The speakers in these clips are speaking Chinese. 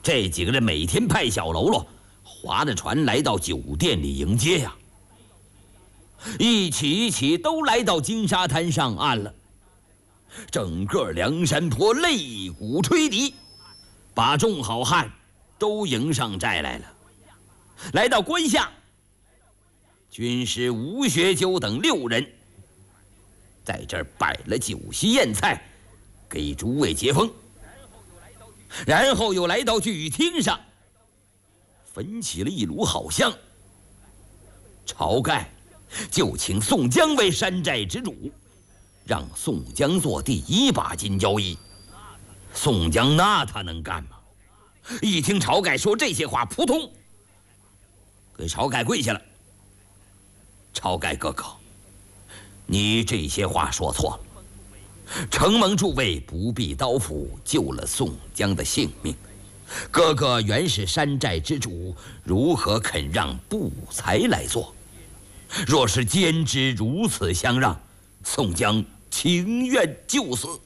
这几个人每天派小喽啰划着船来到酒店里迎接呀。一起都来到金沙滩上岸了。整个梁山泊擂鼓吹笛，把众好汉都迎上寨来了。来到关下，军师吴学究等6人在这儿摆了酒席宴菜，给诸位接风。然后又来到剧厅上，焚起了一炉好香。晁盖就请宋江为山寨之主，让宋江做第1把金交椅。宋江那他能干吗？一听晁盖说这些话，扑通给晁盖跪下了。晁盖哥哥，你这些话说错了。承蒙诸位不必刀斧，救了宋江的性命。哥哥原是山寨之主，如何肯让不才来做？若是坚持如此相让，宋江情愿就死。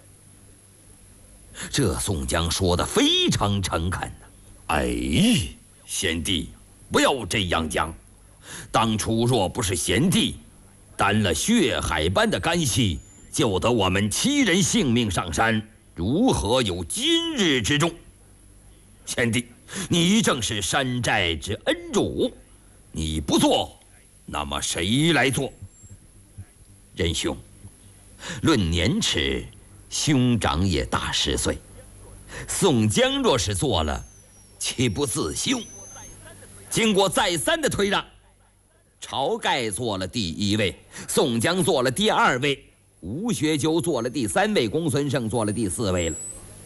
这宋江说得非常诚恳呐。哎，贤弟，不要这样讲。当初若不是贤弟担了血海般的干系，救得我们7人性命上山，如何有今日之重？贤弟，你正是山寨之恩主，你不做，那么谁来做？仁兄，论年齿，兄长也大10岁。宋江若是做了，岂不自羞？经过再三的推让，晁盖做了第1位，宋江做了第2位，吴学究做了第3位，公孙胜做了第4位了。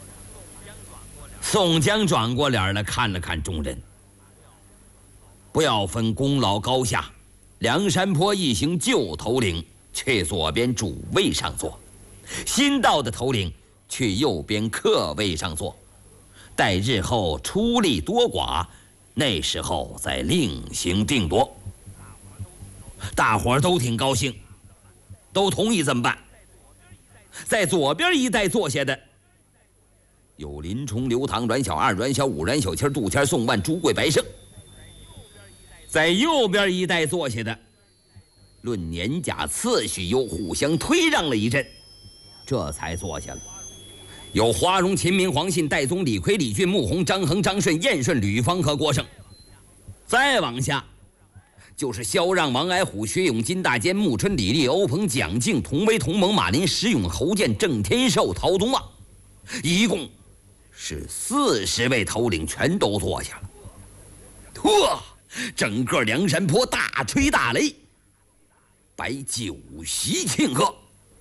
宋江转过脸来看了看众人，不要分功劳高下，梁山泊一行旧头领去左边主位上坐，新到的头领去右边客位上坐，待日后出力多寡，那时候再另行定夺。大伙儿都挺高兴，都同意这么办。在左边一带坐下的有林冲、刘唐、阮小二、阮小五、阮小七、杜谦、宋万、朱贵、白胜。在右边一带坐下的，论年甲次序又互相推让了一阵，这才坐下了。有花荣、秦明、黄信、戴宗、李逵、李俊、穆弘、张衡、张顺、燕顺、吕方和郭盛。再往下就是萧让、王矮虎、薛勇、金大坚、穆春、李立、欧鹏、蒋敬、童威、童蒙、马林、石勇、侯健、郑天寿、陶宗旺，一共是40位头领全都坐下了。呵，整个梁山泊大吹大擂，摆酒席庆贺。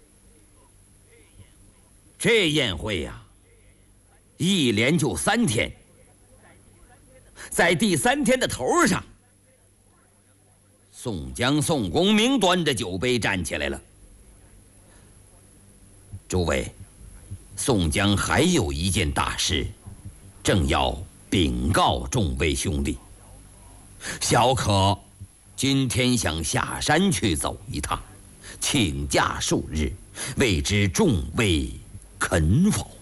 这宴会呀，一连就3天。在第3天的头上，宋江、宋公明端着酒杯站起来了。诸位，宋江还有一件大事，正要禀告众位兄弟。小可今天想下山去走一趟，请假数日，未知众位肯否？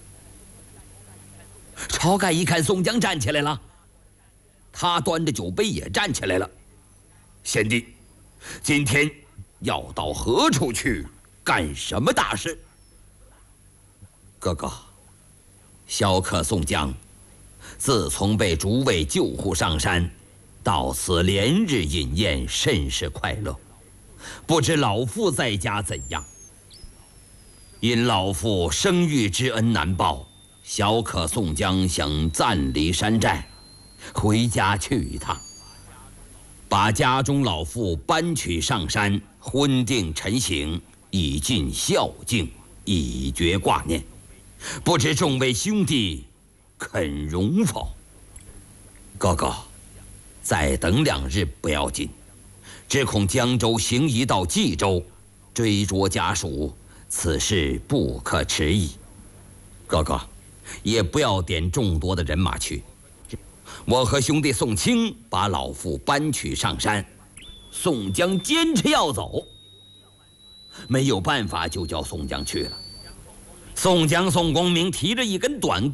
晁盖一看宋江站起来了，他端着酒杯也站起来了。贤弟，今天要到何处去，干什么大事？哥哥，小可宋江自从被诸位救护上山，到此连日饮宴，甚是快乐。不知老父在家怎样？因老父生育之恩难报，小可宋江想暂离山寨，回家去一趟，把家中老父搬取上山，婚定陈行，以尽孝敬，以绝挂念。不知众位兄弟肯容否？哥哥，再等2日不要紧，只恐江州行移到冀州，追捉家属，此事不可迟疑。哥哥，也不要点众多的人马去，我和兄弟宋清把老父搬取上山，宋江坚持要走，没有办法，就叫宋江去了。宋江、宋公明提着一根短